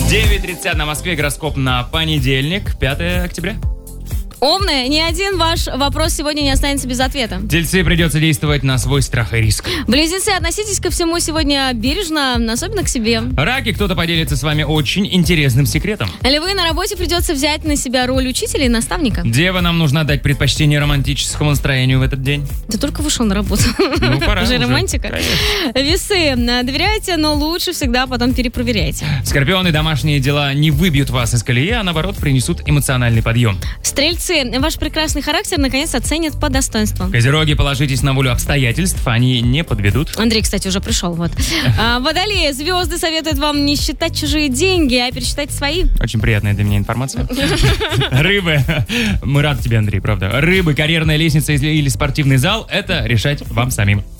9:30 на Москве. Гороскоп на понедельник, 5 октября. Овны, ни один ваш вопрос сегодня не останется без ответа. Тельцы, придется действовать на свой страх и риск. Близнецы, относитесь ко всему сегодня бережно, особенно к себе. Раки, кто-то поделится с вами очень интересным секретом. Львы, на работе придется взять на себя роль учителя и наставника. Девы, нам нужно дать предпочтение романтическому настроению в этот день. Ты только вышел на работу. Ну, пора уже уже. романтика. Конечно. Весы, доверяйте, но лучше всегда потом перепроверяйте. Скорпионы, домашние дела не выбьют вас из колеи, а наоборот принесут эмоциональный подъем. Стрельцы, ваш прекрасный характер наконец оценят по достоинству. Козероги, положитесь на волю обстоятельств, они не подведут. Андрей, кстати, уже пришел. Вот. Водолеи, звезды советуют вам не считать чужие деньги, а пересчитать свои. Очень приятная для меня информация. Рыбы, мы рады тебе, Андрей, правда. Рыбы, карьерная лестница или спортивный зал, это решать вам самим.